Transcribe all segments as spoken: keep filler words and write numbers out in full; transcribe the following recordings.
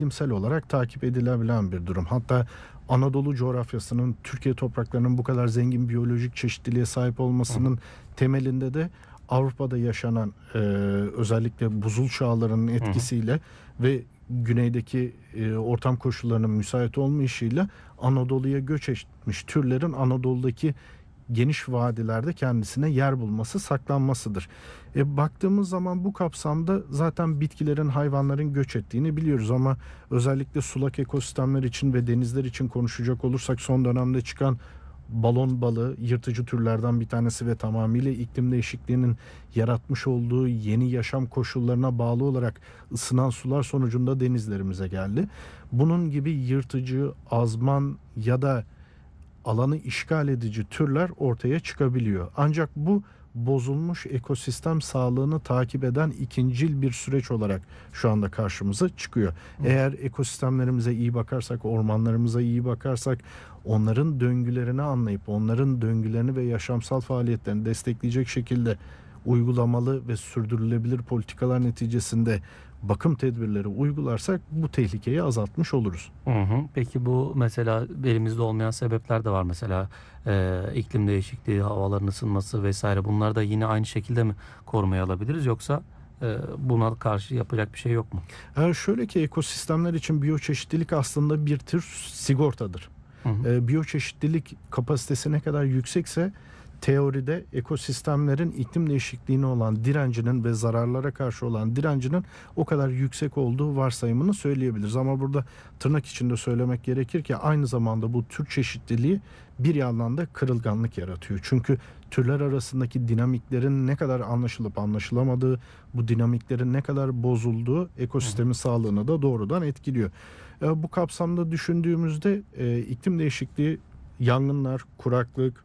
iklimsel olarak takip edilebilen bir durum. Hatta Anadolu coğrafyasının, Türkiye topraklarının bu kadar zengin biyolojik çeşitliliğe sahip olmasının temelinde de Avrupa'da yaşanan e, özellikle buzul çağlarının Hı hı. etkisiyle ve güneydeki e, ortam koşullarının müsait olmayışıyla Anadolu'ya göç etmiş türlerin Anadolu'daki geniş vadilerde kendisine yer bulması, saklanmasıdır. E, baktığımız zaman bu kapsamda zaten bitkilerin, hayvanların göç ettiğini biliyoruz ama özellikle sulak ekosistemler için ve denizler için konuşacak olursak son dönemde çıkan balon balığı yırtıcı türlerden bir tanesi ve tamamıyla iklim değişikliğinin yaratmış olduğu yeni yaşam koşullarına bağlı olarak ısınan sular sonucunda denizlerimize geldi. Bunun gibi yırtıcı, azman ya da alanı işgal edici türler ortaya çıkabiliyor. Ancak bu bozulmuş ekosistem sağlığını takip eden ikincil bir süreç olarak şu anda karşımıza çıkıyor. Hı. Eğer ekosistemlerimize iyi bakarsak, ormanlarımıza iyi bakarsak, onların döngülerini anlayıp onların döngülerini ve yaşamsal faaliyetlerini destekleyecek şekilde uygulamalı ve sürdürülebilir politikalar neticesinde bakım tedbirleri uygularsak bu tehlikeyi azaltmış oluruz. Hı hı. Peki bu mesela elimizde olmayan sebepler de var mesela e, iklim değişikliği, havaların ısınması vesaire. Bunlar da yine aynı şekilde mi korumaya alabiliriz yoksa e, buna karşı yapacak bir şey yok mu? Ee, şöyle ki ekosistemler için biyoçeşitlilik aslında bir tür sigortadır. Hı hı. Ee, biyoçeşitlilik kapasitesi ne kadar yüksekse teoride ekosistemlerin iklim değişikliğine olan direncinin ve zararlara karşı olan direncinin o kadar yüksek olduğu varsayımını söyleyebiliriz. Ama burada tırnak içinde söylemek gerekir ki aynı zamanda bu tür çeşitliliği bir yandan da kırılganlık yaratıyor. Çünkü türler arasındaki dinamiklerin ne kadar anlaşılıp anlaşılamadığı, bu dinamiklerin ne kadar bozulduğu ekosistemin sağlığını da doğrudan etkiliyor. E, bu kapsamda düşündüğümüzde e, iklim değişikliği, yangınlar, kuraklık,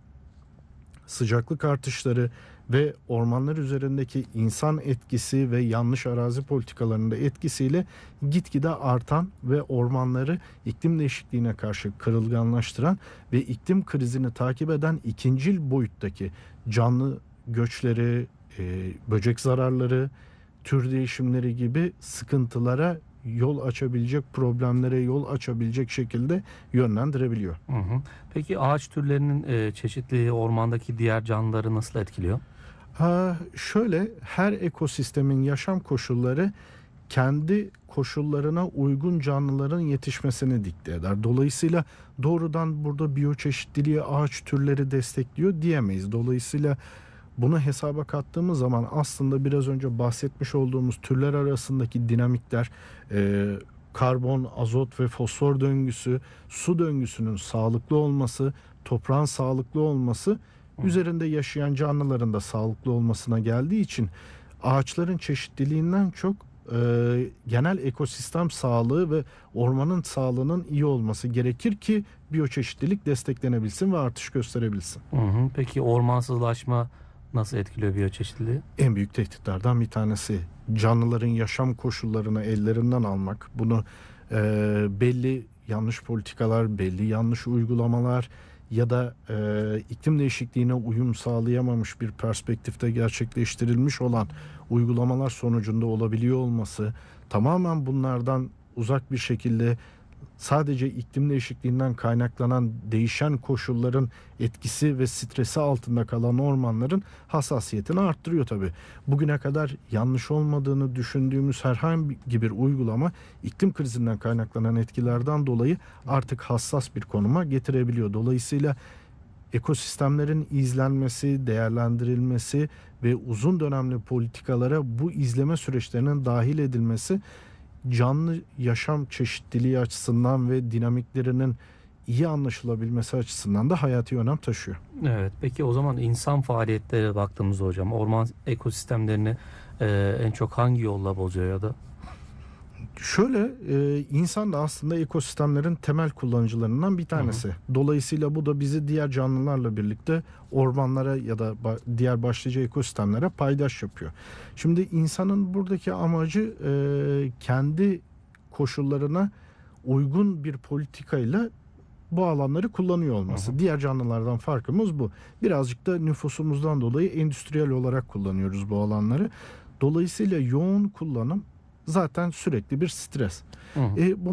sıcaklık artışları ve ormanlar üzerindeki insan etkisi ve yanlış arazi politikalarının da etkisiyle gitgide artan ve ormanları iklim değişikliğine karşı kırılganlaştıran ve iklim krizini takip eden ikincil boyuttaki canlı göçleri, e, böcek zararları, tür değişimleri gibi sıkıntılara yol açabilecek, problemlere yol açabilecek şekilde yönlendirebiliyor. Hı hı. Peki ağaç türlerinin e, çeşitliliği ormandaki diğer canlıları nasıl etkiliyor? Ha, şöyle her ekosistemin yaşam koşulları kendi koşullarına uygun canlıların yetişmesini dikte eder. Dolayısıyla doğrudan burada biyoçeşitliliği ağaç türleri destekliyor diyemeyiz. Dolayısıyla bunu hesaba kattığımız zaman aslında biraz önce bahsetmiş olduğumuz türler arasındaki dinamikler, e, karbon, azot ve fosfor döngüsü, su döngüsünün sağlıklı olması, toprağın sağlıklı olması, üzerinde yaşayan canlıların da sağlıklı olmasına geldiği için ağaçların çeşitliliğinden çok e, genel ekosistem sağlığı ve ormanın sağlığının iyi olması gerekir ki biyoçeşitlilik desteklenebilsin ve artış gösterebilsin. Hı hı. Peki ormansızlaşma nasıl etkiliyor biyoçeşitliliği? En büyük tehditlerden bir tanesi canlıların yaşam koşullarını ellerinden almak. Bunu e, belli yanlış politikalar, belli yanlış uygulamalar ya da e, iklim değişikliğine uyum sağlayamamış bir perspektifte gerçekleştirilmiş olan uygulamalar sonucunda olabiliyor olması, tamamen bunlardan uzak bir şekilde sadece iklim değişikliğinden kaynaklanan değişen koşulların etkisi ve stresi altında kalan ormanların hassasiyetini arttırıyor tabii. Bugüne kadar yanlış olmadığını düşündüğümüz herhangi bir uygulama iklim krizinden kaynaklanan etkilerden dolayı artık hassas bir konuma getirebiliyor. Dolayısıyla ekosistemlerin izlenmesi, değerlendirilmesi ve uzun dönemli politikalara bu izleme süreçlerinin dahil edilmesi canlı yaşam çeşitliliği açısından ve dinamiklerinin iyi anlaşılabilmesi açısından da hayati önem taşıyor. Evet. Peki o zaman insan faaliyetleri baktığımızda hocam orman ekosistemlerini e, en çok hangi yolla bozuyor ya da? Şöyle e, insan da aslında ekosistemlerin temel kullanıcılarından bir tanesi. Hı hı. Dolayısıyla bu da bizi diğer canlılarla birlikte ormanlara ya da ba- diğer başlıca ekosistemlere paydaş yapıyor. Şimdi insanın buradaki amacı e, kendi koşullarına uygun bir politikayla bu alanları kullanıyor olması. Hı hı. Diğer canlılardan farkımız bu. Birazcık da nüfusumuzdan dolayı endüstriyel olarak kullanıyoruz bu alanları. Dolayısıyla yoğun kullanım zaten sürekli bir stres. Hı hı. E, bunu